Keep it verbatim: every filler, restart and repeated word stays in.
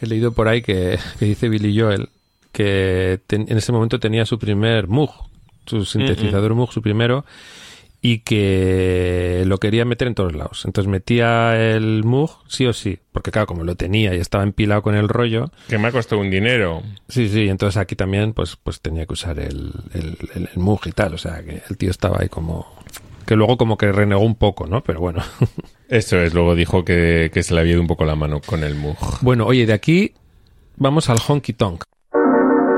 he leído por ahí que, que dice Billy Joel que ten, en ese momento tenía su primer Moog, su sintetizador mm-hmm. Moog, su primero, y que lo quería meter en todos lados. Entonces metía el Moog sí o sí, porque claro, como lo tenía y estaba empilado con el rollo... Que me ha costado un dinero. Sí, sí, entonces aquí también pues, pues tenía que usar el, el, el, el Moog y tal, o sea que el tío estaba ahí como... Que luego como que renegó un poco, ¿no? Pero bueno. Eso es, luego dijo que, que se le había ido un poco la mano con el Moog. Bueno, oye, de aquí vamos al honky tonk.